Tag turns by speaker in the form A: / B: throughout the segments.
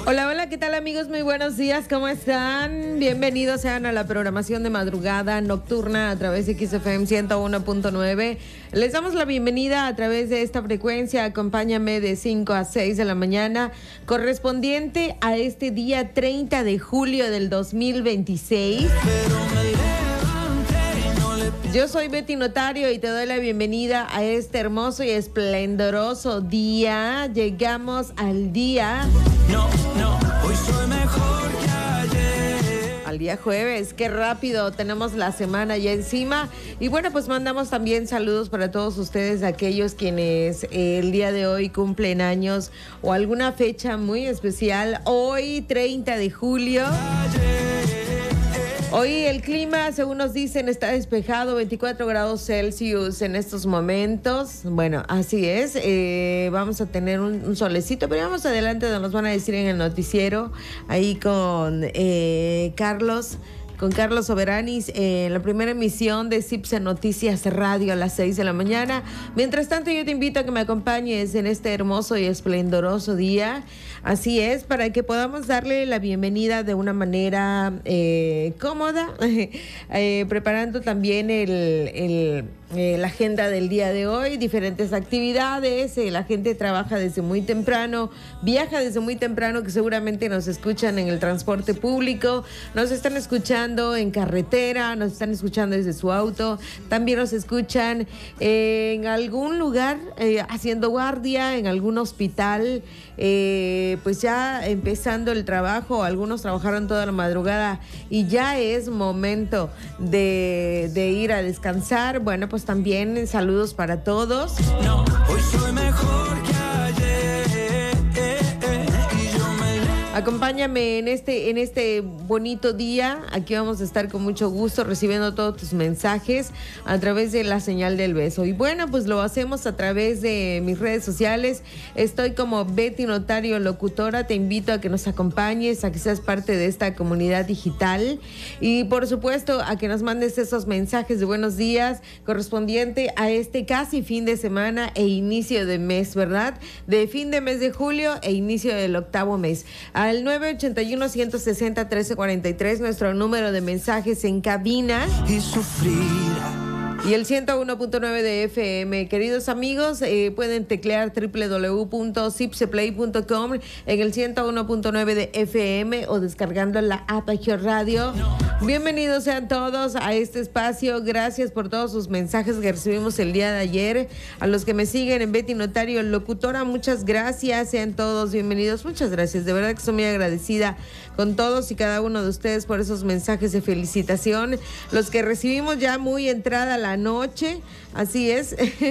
A: Hola, hola, ¿qué tal amigos? Muy buenos días, ¿cómo están? Bienvenidos sean a la programación de madrugada nocturna a través de XFM 101.9. Les damos la bienvenida a través de esta frecuencia, acompáñame de 5 a 6 de la mañana, correspondiente a este día 30 de julio del 2026. Yo soy Betty Notario y te doy la bienvenida a este hermoso y esplendoroso día. Llegamos al día... hoy soy mejor que ayer. Al día jueves, qué rápido, tenemos la semana ya encima. Y bueno, pues mandamos también saludos para todos ustedes, aquellos quienes el día de hoy cumplen años o alguna fecha muy especial. Hoy, 30 de julio. Hoy el clima, según nos dicen, está despejado, 24 grados Celsius en estos momentos. Bueno, así es. Vamos a tener un solecito, pero vamos adelante, nos van a decir en el noticiero, ahí con Carlos Soberanis, en la primera emisión de CIPSE Noticias Radio a las 6 de la mañana. Mientras tanto, yo te invito a que me acompañes en este hermoso y esplendoroso día. Así es, para que podamos darle la bienvenida de una manera cómoda, preparando también la agenda del día de hoy, diferentes actividades. La gente trabaja desde muy temprano, viaja desde muy temprano, que seguramente nos escuchan en el transporte público, nos están escuchando en carretera, nos están escuchando desde su auto, también nos escuchan en algún lugar haciendo guardia, en algún hospital, pues ya empezando el trabajo. Algunos trabajaron toda la madrugada y ya es momento de ir a descansar. Bueno, pues también saludos para todos. Hoy soy mejor que ayer. Acompáñame en este bonito día. Aquí vamos a estar con mucho gusto recibiendo todos tus mensajes a través de la señal del beso. Y bueno, pues lo hacemos a través de mis redes sociales. Estoy como Betty Notario Locutora. Te invito a que nos acompañes, a que seas parte de esta comunidad digital. Y por supuesto, a que nos mandes esos mensajes de buenos días correspondiente a este casi fin de semana e inicio de mes, ¿verdad? De fin de mes de julio e inicio del octavo mes. Al 981-160-1343, nuestro número de mensajes en cabina. Y sufrir. Y el 101.9 de FM. Queridos amigos, pueden teclear www.cipseplay.com en el 101.9 de FM o descargando la app Radio. Bienvenidos sean todos a este espacio. Gracias por todos sus mensajes que recibimos el día de ayer. A los que me siguen en Betty Notario Locutora, muchas gracias. Sean todos bienvenidos. Muchas gracias. De verdad que estoy muy agradecida con todos y cada uno de ustedes por esos mensajes de felicitación. Los que recibimos ya muy entrada la noche, así es.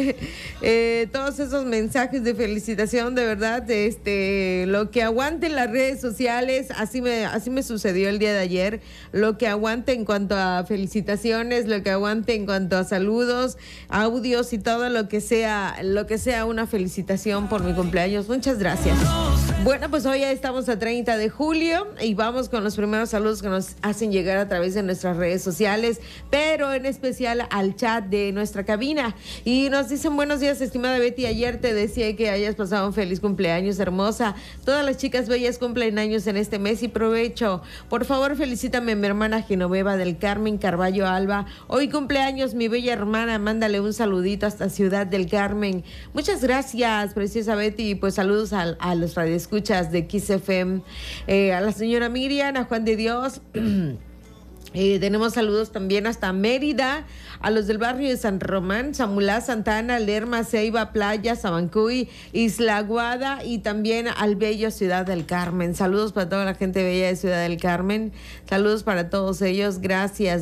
A: Todos esos mensajes de felicitación, de verdad, lo que aguante en las redes sociales, así me sucedió el día de ayer. Lo que aguante en cuanto a felicitaciones, lo que aguante en cuanto a saludos, audios y todo lo que sea una felicitación por mi cumpleaños. Muchas gracias. Bueno, pues hoy ya estamos a 30 de julio y vamos con los primeros saludos que nos hacen llegar a través de nuestras redes sociales, pero en especial al chat de nuestra cabina. Y nos dicen: buenos días, estimada Betty, ayer te decía que hayas pasado un feliz cumpleaños, hermosa. Todas las chicas bellas cumplen años en este mes y provecho. Por favor, felicítame a mi hermana Genoveva del Carmen Carballo Alba. Hoy cumpleaños mi bella hermana, mándale un saludito hasta Ciudad del Carmen. Muchas gracias, preciosa Betty. Pues saludos a los radioescuchas de XFM, a la señora Miriam, a Juan de Dios. Tenemos saludos también hasta Mérida, a los del barrio de San Román, Samulá, Santa Ana, Lerma, Ceiba, Playa, Sabancuy, Isla Aguada y también al bello Ciudad del Carmen. Saludos para toda la gente bella de Ciudad del Carmen. Saludos para todos ellos. Gracias.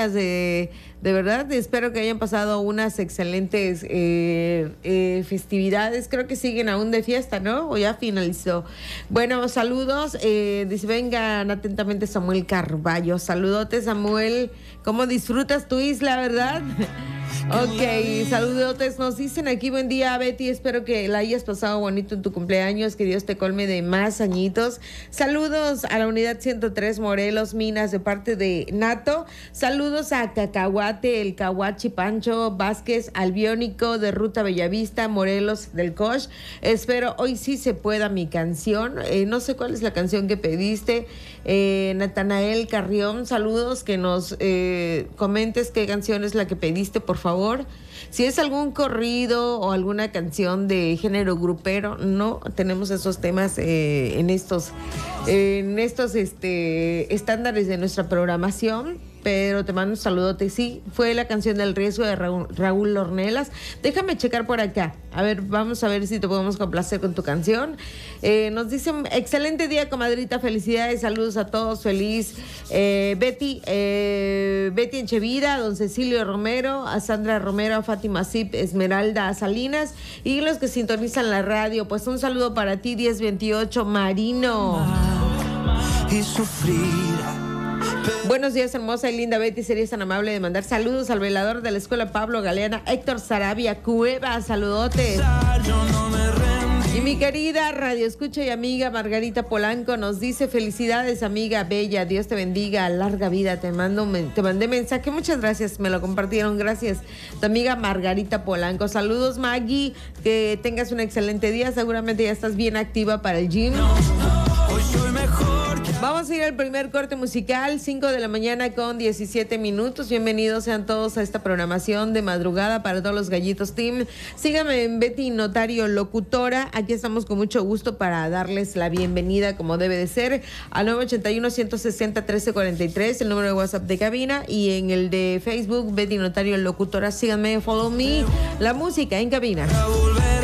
A: De verdad, espero que hayan pasado unas excelentes festividades. Creo que siguen aún de fiesta, ¿no? O ya finalizó. Bueno, saludos. Dice, vengan atentamente Samuel Carballo. Saludotes, Samuel. ¿Cómo disfrutas tu isla, verdad? Ok, saludotes. Nos dicen aquí, buen día, Betty. Espero que la hayas pasado bonito en tu cumpleaños. Que Dios te colme de más añitos. Saludos a la unidad 103 Morelos, Minas, de parte de Nato. Saludos a Cacahuate, el Cahuachi Pancho Vázquez, Albiónico de Ruta Bellavista, Morelos del Cosh. Espero hoy sí se pueda mi canción. No sé cuál es la canción que pediste. Natanael Carrión, saludos, que nos comentes qué canción es la que pediste, por favor. Si es algún corrido o alguna canción de género grupero, no tenemos esos temas en estos estándares de nuestra programación. Pero te mando un saludote. Sí, fue la canción del riesgo de Raúl Ornelas. Déjame checar por acá. A ver, vamos a ver si te podemos complacer con tu canción. Nos dicen, excelente día, comadrita, felicidades, saludos a todos, feliz. Betty Enchevida, don Cecilio Romero, a Sandra Romero, a Fátima Zip, Esmeralda Salinas y los que sintonizan la radio. Pues un saludo para ti, 1028 Marino. Y sufrir. Buenos días, hermosa y linda Betty. ¿Serías tan amable de mandar saludos al velador de la escuela Pablo Galeana, Héctor Sarabia Cueva? Saludotes. Y mi querida radio escucha y amiga Margarita Polanco nos dice, felicidades, amiga bella, Dios te bendiga, larga vida. Te mandé mensaje, muchas gracias, me lo compartieron, gracias. Tu amiga Margarita Polanco. Saludos, Maggie, que tengas un excelente día. Seguramente ya estás bien activa para el gym. Hoy soy mejor. Vamos a ir al primer corte musical, 5 de la mañana con 17 minutos. Bienvenidos sean todos a esta programación de madrugada para todos los gallitos team. Síganme en Betty Notario Locutora. Aquí estamos con mucho gusto para darles la bienvenida como debe de ser al 981-160-1343, el número de WhatsApp de cabina, y en el de Facebook Betty Notario Locutora. Síganme, follow me, la música en cabina.